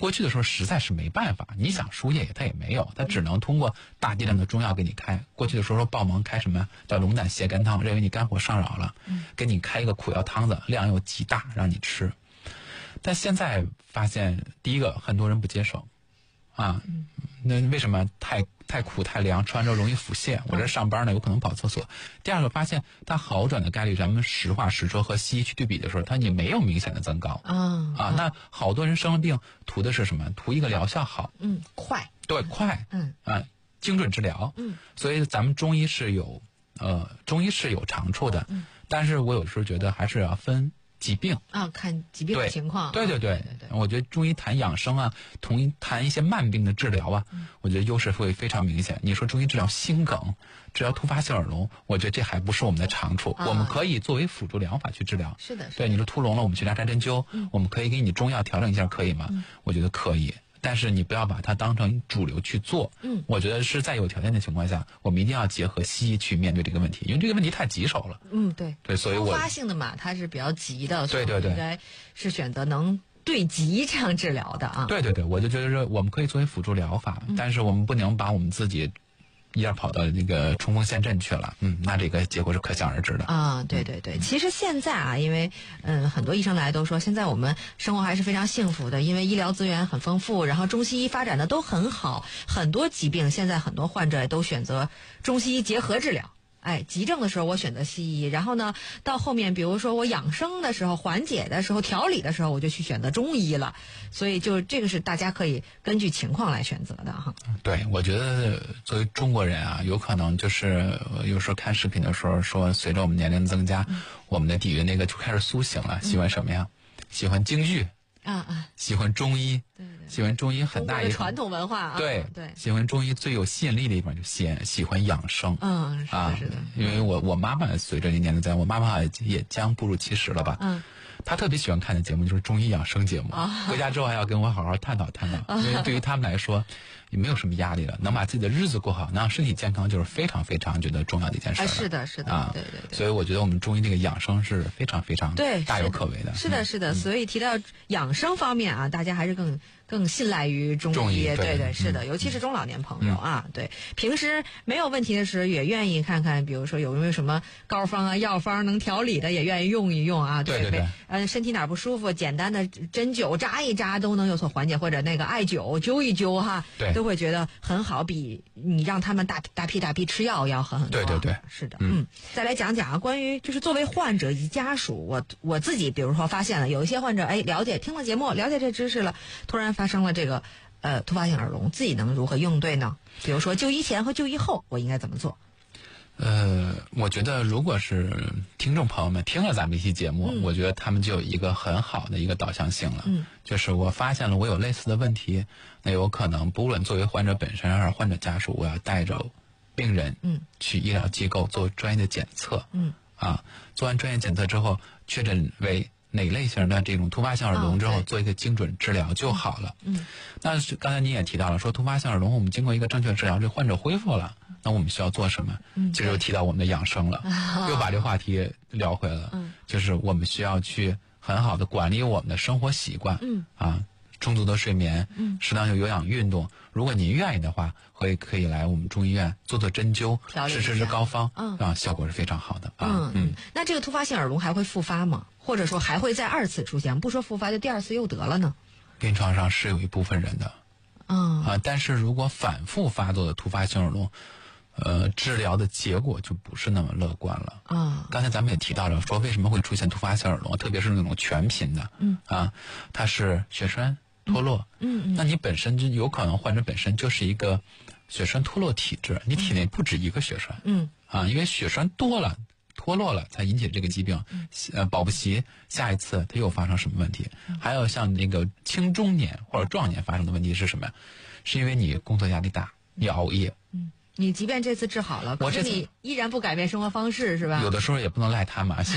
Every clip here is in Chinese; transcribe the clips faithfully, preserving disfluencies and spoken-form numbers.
过去的时候实在是没办法，你想输液它也没有，它只能通过大剂量的中药给你开。过去的时候说报蒙开什么叫龙胆泻肝汤，认为你肝火上扰了，给你开一个苦药汤子，量又极大让你吃。但现在发现，第一个很多人不接受啊，那为什么太太苦太凉，吃完之后容易腹泻？我这上班呢，有可能跑厕所。第二个发现它好转的概率，咱们实话实说和西医去对比的时候，它也没有明显的增高啊啊。那好多人生了病，图的是什么？图一个疗效好， 嗯，快， 对，快， 嗯啊，精准治疗， 嗯， 所以咱们中医是有呃，中医是有长处的，嗯，但是我有时候觉得还是要分疾病啊，看疾病的情况， 对对对对, 对, 对我觉得中医谈养生啊，同一谈一些慢病的治疗啊，嗯、我觉得优势会非常明显。你说中医治疗心梗，治疗突发性耳聋，我觉得这还不是我们的长处，啊、我们可以作为辅助疗法去治疗。 是的，是的对，你说突聋了，我们去扎扎针灸，嗯、我们可以给你中药调整一下，可以吗？嗯、我觉得可以。但是你不要把它当成主流去做，嗯，我觉得是在有条件的情况下，我们一定要结合西医去面对这个问题，因为这个问题太棘手了。 嗯，对， 对，所以我突发性的嘛，它是比较急的， 对对对， 应该是选择能对急这样治疗的啊。 对对对，我就觉得说我们可以作为辅助疗法，嗯、但是我们不能把我们自己一下跑到那个冲锋陷阵去了，嗯，那这个结果是可想而知的啊。对对对，其实现在啊，因为嗯，很多医生来都说，现在我们生活还是非常幸福的，因为医疗资源很丰富，然后中西医发展的都很好，很多疾病现在很多患者都选择中西医结合治疗。哎，急症的时候我选择西医，然后呢，到后面比如说我养生的时候、缓解的时候、调理的时候，我就去选择中医了。所以就这个是大家可以根据情况来选择的哈。 对，我觉得作为中国人啊，有可能就是有时候看视频的时候说，随着我们年龄增加，嗯、我们的底蕴那个就开始苏醒了，喜欢什么呀？嗯、喜欢京剧啊啊， 喜欢中医。 对对， 喜欢中医很大一个传统文化啊， 对对， 喜欢中医最有吸引力的地方就喜喜欢养生， 嗯，是的，是的， 因为我我妈妈随着这年龄在，我妈妈也将步入七十了吧，嗯，她特别喜欢看的节目就是中医养生节目，啊、回家之后还要跟我好好探讨探讨，啊、因为对于他们来说也没有什么压力了，能把自己的日子过好，能让身体健康，就是非常非常觉得重要的一件事了。 啊，是的，是的，啊，对对对。 所以我觉得我们中医这个养生是非常非常对大有可为的。 是的，是的。嗯、所以提到养生方面啊，大家还是更更信赖于中医。 中医对 对, 对，是的， 嗯、 尤其是中老年朋友啊，嗯、对，平时没有问题的时候也愿意看看，比如说有没有什么膏方啊、药方能调理的，也愿意用一用啊。 对对对。 嗯，身体哪不舒服，简单的针灸扎一扎都能有所缓解，或者那个艾灸灸一灸哈， 对， 都会觉得很好，比你让他们大大批大批吃药要好很多。 对对对， 是的，嗯。嗯，再来讲讲啊，关于就是作为患者以及家属，我我自己比如说发现了有一些患者，哎，了解听了节目，了解这知识了，突然发生了这个呃突发性耳聋，自己能如何应对呢？比如说就医前和就医后，我应该怎么做？ 呃，我觉得如果是听众朋友们听了咱们这期节目，嗯、我觉得他们就有一个很好的一个导向性了。嗯，就是我发现了我有类似的问题，那有可能不论作为患者本身还是患者家属，我要带着病人嗯去医疗机构做专业的检测。嗯啊，做完专业检测之后，确诊为哪类型的这种突发性耳聋之后，哦、做一个精准治疗就好了。嗯，那刚才您也提到了，说突发性耳聋，我们经过一个正确治疗，这患者恢复了。那我们需要做什么？嗯，其实又提到我们的养生了，嗯、又把这话题聊回来了。嗯，就是我们需要去很好的管理我们的生活习惯。嗯，啊，充足的睡眠，嗯，适当有有氧运动。如果您愿意的话，会可以来我们中医院做做针灸，试试试膏方，嗯，啊，效果是非常好的。啊、 嗯嗯。那这个突发性耳聋还会复发吗？或者说还会再二次出现？不说复发，就第二次又得了呢？ 临床上是有一部分人的。嗯啊，但是如果反复发作的突发性耳聋，呃，治疗的结果就不是那么乐观了啊。刚才咱们也提到了，说为什么会出现突发性耳聋，特别是那种全频的，嗯啊，它是血栓脱落，嗯嗯，那你本身就有可能患者本身就是一个血栓脱落体质，你体内不止一个血栓，嗯啊，因为血栓多了脱落了才引起这个疾病，呃，保不齐下一次它又发生什么问题。还有像那个青中年或者壮年发生的问题是什么？是因为你工作压力大，你熬夜，嗯。 你即便这次治好了，可是你依然不改变生活方式，是吧？ 有的时候也不能赖他嘛，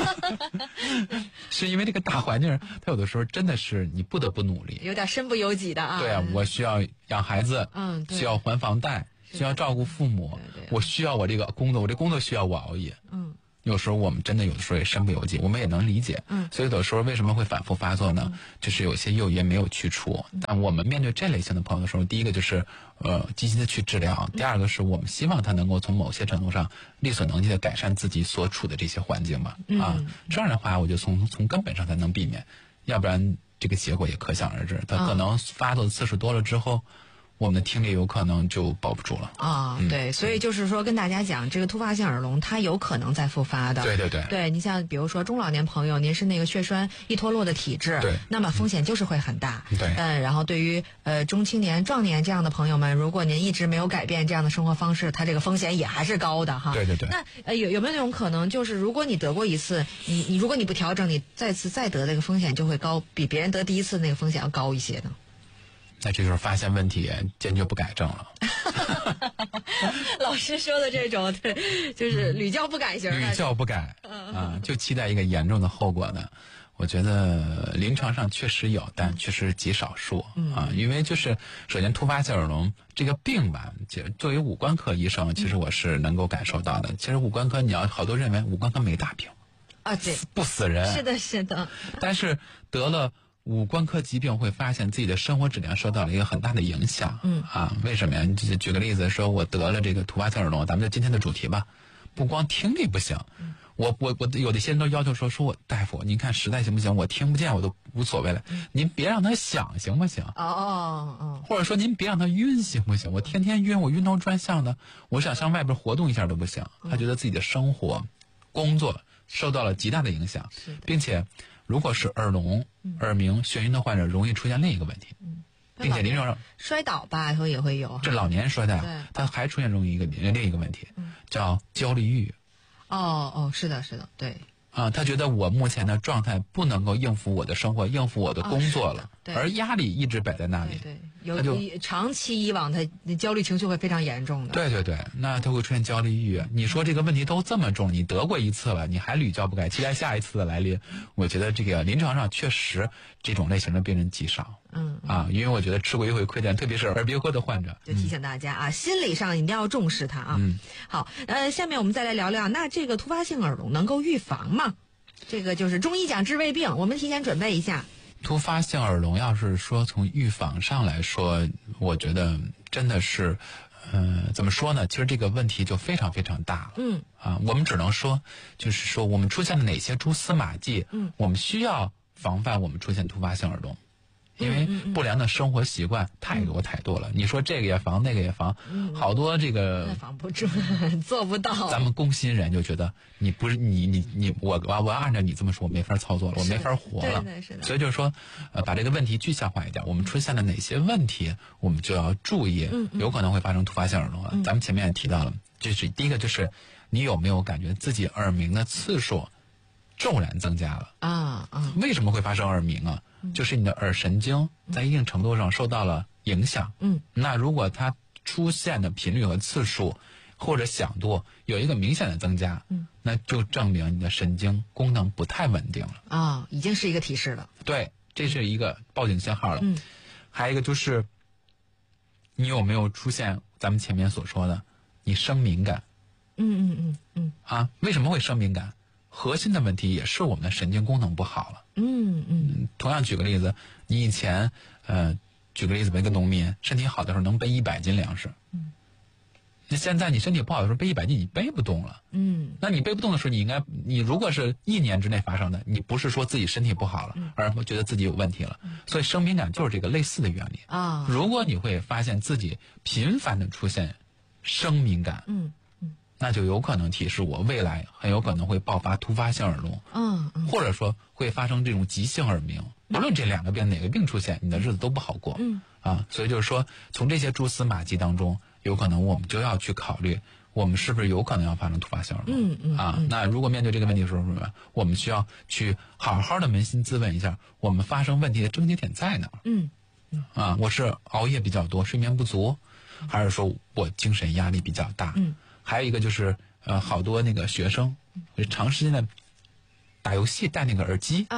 是因为这个大环境，它有的时候真的是你不得不努力， 有点身不由己的啊。 对啊，我需要养孩子，嗯，需要还房贷，需要照顾父母，对对对，我需要我这个工作，我这工作需要我熬夜，嗯。 有时候我们真的有的时候也身不由己，我们也能理解。 嗯， 所以有的时候为什么会反复发作呢？就是有些诱因没有去除。但我们面对这类型的朋友的时候，第一个就是呃积极的去治疗，第二个是我们希望他能够从某些程度上力所能及的改善自己所处的这些环境吧。啊，这样的话，我就从从根本上才能避免，要不然这个结果也可想而知。他可能发作的次数多了之后，我们的听力有可能就保不住了啊、嗯。对，所以就是说跟大家讲，这个突发性耳聋它有可能再复发的。 对对对， 对你像比如说中老年朋友，您是那个血栓易脱落的体质， 对， 那么风险就是会很大。 对， 嗯，然后对于呃中青年、壮年这样的朋友们，如果您一直没有改变这样的生活方式，它这个风险也还是高的哈。 对对对。 那呃有有没有那种可能，就是如果你得过一次，你你如果你不调整，你再次再得这个风险就会高，比别人得第一次那个风险要高一些呢？ 那这就是发现问题坚决不改正了。 老师说的这种，对，就是屡教不改型。 屡教不改啊，就期待一个严重的后果呢？我觉得临床上确实有，但确实极少数啊。因为就是首先突发性耳聋这个病吧，作为五官科医生，其实我是能够感受到的。其实五官科你要好多认为五官科没大病啊，对， 不死人， 是的，是的。 但是得了五官科疾病会发现自己的生活质量受到了一个很大的影响。 嗯啊，为什么呀？举举个例子，说我得了这个突发性耳聋，咱们就今天的主题吧。不光听力不行，嗯、我我我有的些人都要求说，说我大夫，您看实在行不行？我听不见我都无所谓了，嗯、您别让他想行不行？ 哦哦哦。 或者说您别让他晕行不行？我天天晕，我晕头转向的，我想上外边活动一下都不行。嗯、他觉得自己的生活、工作受到了极大的影响，并且。如果是耳聋、耳鸣、眩晕的患者，容易出现另一个问题， 嗯、 并且临床上摔倒吧，以后也会有。 这老年衰退，他还出现容易一个另一个问题，嗯、叫焦虑抑郁。 哦哦，是的，是的，对。 啊，他觉得我目前的状态不能够应付我的生活，应付我的工作了， 哦、 而压力一直摆在那里。 对对，有就长期以往，他焦虑情绪会非常严重的。 对对对，那他会出现焦虑抑郁。你说这个问题都这么重，你得过一次了，你还屡教不改，期待下一次的来临。我觉得这个临床上确实这种类型的病人极少。 嗯啊，因为我觉得吃过一回亏欠，特别是耳鼻喉科的患者， 就提醒大家啊，嗯、心理上一定要重视它啊。 嗯， 好，呃，下面我们再来聊聊，那这个突发性耳聋能够预防吗？这个就是中医讲治未病，我们提前准备一下。 突发性耳聋要是说从预防上来说，我觉得真的是，呃，怎么说呢？其实这个问题就非常非常大了。 嗯。 啊，我们只能说，就是说我们出现了哪些蛛丝马迹， 嗯， 我们需要防范我们出现突发性耳聋。因为不良的生活习惯太多太多了，嗯、你说这个也防，那个也防，嗯、好多这个防不住，做不到。 咱们工薪人就觉得你不是你你你我我我要按照你这么说，我没法操作了，我没法活了。 对是的。 所以就是说，呃，把这个问题具象化一点，我们出现了哪些问题，我们就要注意， 嗯嗯、 有可能会发生突发性耳聋了。 嗯、 咱们前面也提到了，就是第一个就是你有没有感觉自己耳鸣的次数骤然增加了啊啊？ 为什么会发生耳鸣啊？就是你的耳神经在一定程度上受到了影响。 嗯， 那如果它出现的频率和次数或者响度有一个明显的增加， 嗯， 那就证明你的神经功能不太稳定了。 啊、哦，已经是一个提示了。 对，这是一个报警信号了。 嗯， 还有一个就是你有没有出现咱们前面所说的你声敏感？ 嗯嗯嗯嗯。 啊，为什么会声敏感？核心的问题也是我们的神经功能不好了。 嗯嗯。 同样举个例子，你以前呃，举个例子，一个农民身体好的时候能背一百斤粮食。 嗯。 那现在你身体不好的时候背一百斤你背不动了。 嗯。 那你背不动的时候，你应该你如果是一年之内发生的，你不是说自己身体不好了， 嗯、 而觉得自己有问题了。嗯、所以声敏感就是这个类似的原理啊。 如果你会发现自己频繁的出现声敏感， 嗯。 那就有可能提示我未来很有可能会爆发突发性耳聋， 嗯，嗯或者说会发生这种急性耳鸣。无论这两个病哪个病出现，你的日子都不好过。 嗯， 啊，所以就是说，从这些蛛丝马迹当中，有可能我们就要去考虑，我们是不是有可能要发生突发性耳聋？ 嗯嗯啊，那如果面对这个问题的时候，我们需要去好好的扪心自问一下，我们发生问题的症结点在哪儿？ 嗯嗯，啊，我是熬夜比较多，睡眠不足，还是说我精神压力比较大？ 嗯。 还有一个就是，呃，好多那个学生会长时间的打游戏，戴那个耳机啊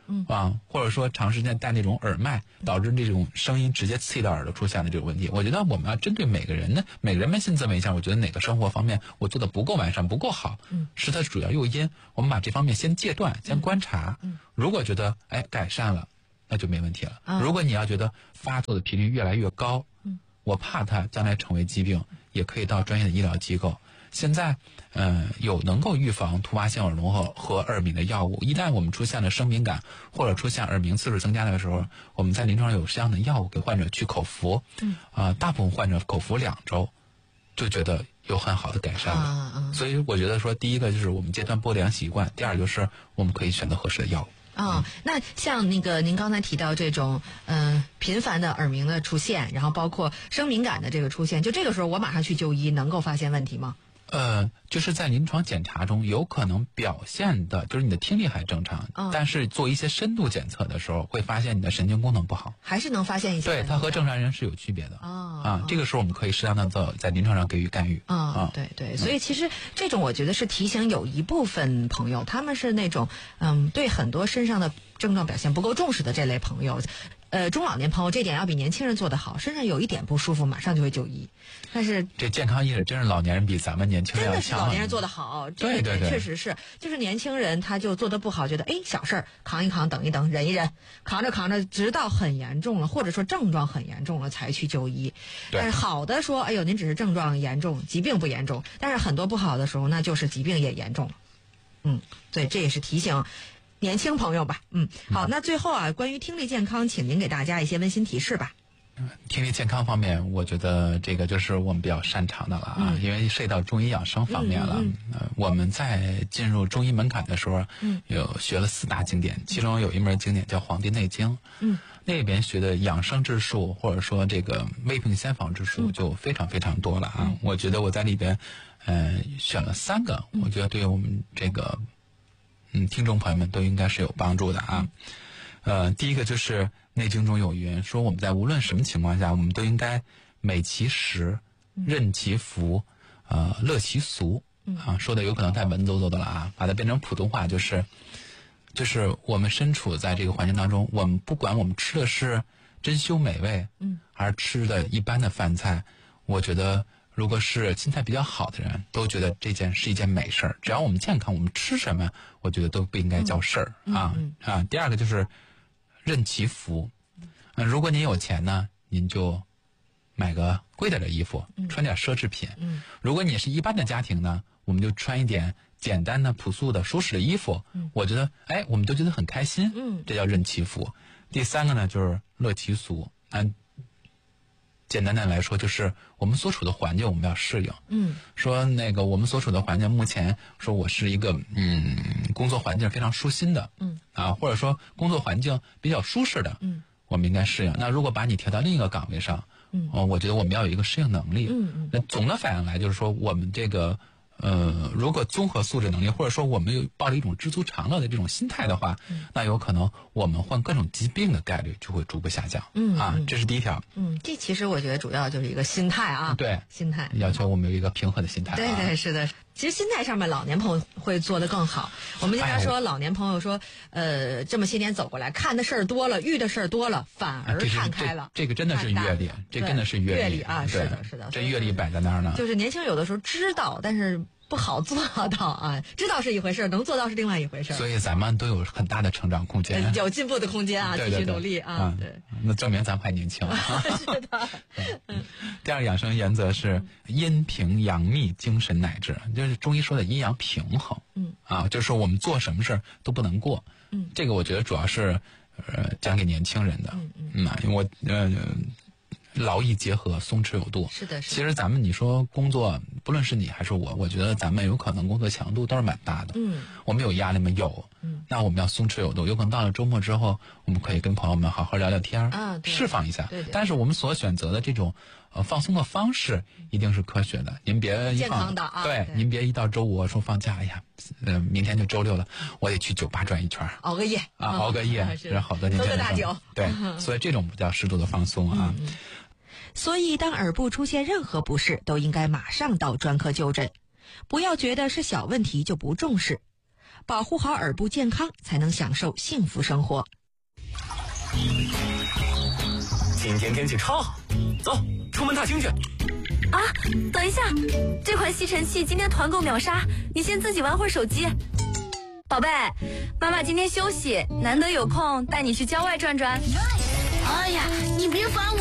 嗯啊，或者说长时间戴那种耳麦，导致这种声音直接刺激到耳朵出现的这种问题。我觉得我们要针对每个人呢，每个人扪心自问一下，我觉得哪个生活方面我做的不够完善、不够好， 嗯， 是它主要诱因。我们把这方面先戒断，先观察。 嗯， 如果觉得哎改善了，那就没问题了。 啊、 如果你要觉得发作的频率越来越高， 嗯， 我怕它将来成为疾病，也可以到专业的医疗机构。现在，呃，有能够预防突发性耳聋和和耳鸣的药物。一旦我们出现了声敏感或者出现耳鸣次数增加的时候，我们在临床上有这样的药物给患者去口服。 嗯， 啊、呃，大部分患者口服两周，就觉得有很好的改善了。 啊啊、 所以我觉得说，第一个就是我们戒断不良习惯，第二就是我们可以选择合适的药物。 啊、哦，那像那个您刚才提到这种嗯、呃、频繁的耳鸣的出现，然后包括声敏感的这个出现，就这个时候我马上去就医，能够发现问题吗？ 呃，就是在临床检查中有可能表现的，就是你的听力还正常， 哦、 但是做一些深度检测的时候，会发现你的神经功能不好， 还是能发现一些。 对，它和正常人是有区别的。 哦、 啊，这个时候我们可以适当的在在临床上给予干预。 啊、 啊， 对对，所以其实这种我觉得是提醒有一部分朋友，他们是那种嗯，对很多身上的症状表现不够重视的这类朋友。呃，中老年朋友这点要比年轻人做得好，身上有一点不舒服，马上就会就医。但是这健康意识真是老年人比咱们年轻人要强。 真的是老年人做得好， 对对对， 确实是，就是年轻人他就做得不好，觉得哎小事儿扛一扛，等一等，忍一忍，扛着扛着，直到很严重了，或者说症状很严重了才去就医。但是好的说，哎呦，您只是症状严重，疾病不严重。但是很多不好的时候，那就是疾病也严重了。嗯，对，这也是提醒年轻朋友吧。嗯，好，那最后啊，关于听力健康，请您给大家一些温馨提示吧。 听力健康方面，我觉得这个就是我们比较擅长的了啊，嗯、因为涉及到中医养生方面了。 嗯嗯呃、我们在进入中医门槛的时候，嗯、有学了四大经典，其中有一门经典叫《黄帝内经》。 嗯， 那边学的养生之术，或者说这个未病先防之术，就非常非常多了啊。嗯、我觉得我在里边，呃，选了三个，嗯、我觉得对我们这个，嗯，听众朋友们都应该是有帮助的啊。呃，第一个就是《内经》中有云，说我们在无论什么情况下，我们都应该美其食，任其服，呃，乐其俗。啊，说的有可能太文绉绉的了啊，把它变成普通话就是，就是我们身处在这个环境当中，我们不管我们吃的是珍馐美味，嗯，还是吃的一般的饭菜，我觉得如果是心态比较好的人，都觉得这件是一件美事儿。只要我们健康，我们吃什么，我觉得都不应该叫事儿、嗯、啊、嗯、啊。第二个就是任其服，嗯、呃，如果您有钱呢，您就买个贵点的衣服，穿点奢侈品。嗯，如果你是一般的家庭呢，我们就穿一点简单的、朴素的、舒适的衣服。嗯，我觉得，哎，我们都觉得很开心。嗯，这叫任其服。第三个呢，就是乐其俗。嗯，简单的来说，就是我们所处的环境我们要适应。嗯，说那个我们所处的环境，目前说我是一个嗯工作环境非常舒心的。嗯，啊，或者说工作环境比较舒适的。嗯，我们应该适应。那如果把你调到另一个岗位上，嗯，哦，我觉得我们要有一个适应能力。嗯嗯。那总的反应来就是说，我们这个呃，如果综合素质能力，或者说我们有抱着一种知足常乐的这种心态的话，嗯、那有可能我们患各种疾病的概率就会逐步下降。嗯啊，这是第一条。 嗯，这其实我觉得主要就是一个心态啊。 对， 心态要求我们有一个平和的心态、啊。 对对，是的。其实心态上面，老年朋友会做得更好。我们经常说，老年朋友说，呃，这么些年走过来，看的事儿多了，遇的事儿多了，反而看开了。 啊、这, 这, 这个真的是阅历，这真的是阅历。 阅历啊，是的，是的。 这阅历摆在那儿呢。 就是年轻人有的时候知道，但是不好做到啊。知道是一回事，能做到是另外一回事。 所以咱们都有很大的成长空间， 有进步的空间啊， 对对对继续努力啊。 嗯、对，那证明咱们还年轻。 是的。 嗯。第二个养生原则是阴平阳秘，精神乃至，就是中医说的阴阳平衡。嗯。啊，就是我们做什么事儿都不能过。嗯。这个我觉得主要是呃讲给年轻人的。嗯嗯。嗯，因为我呃。劳逸结合，松弛有度。 是的，是的。 其实咱们你说工作，不论是你还是我，我觉得咱们有可能工作强度都是蛮大的。嗯。我们有压力吗？有。嗯。那我们要松弛有度，有可能到了周末之后，我们可以跟朋友们好好聊聊天啊， 释放一下。 对对。 但是我们所选择的这种呃放松的方式，一定是科学的。您别一健康的啊。 对，您别一到周五说放假，哎呀，呃，明天就周六了，我得去酒吧转一圈， 熬个夜啊，熬个夜， 是是好多年前喝个大酒。 对，所以这种不叫适度的放松啊。 嗯嗯。所以，当耳部出现任何不适，都应该马上到专科就诊，不要觉得是小问题就不重视。 保护好耳部健康，才能享受幸福生活。 今天天气超好，走，出门踏青去。 啊，等一下，这款吸尘器今天团购秒杀，你先自己玩会儿手机。宝贝，妈妈今天休息，难得有空带你去郊外转转。 哎呀，你别烦我。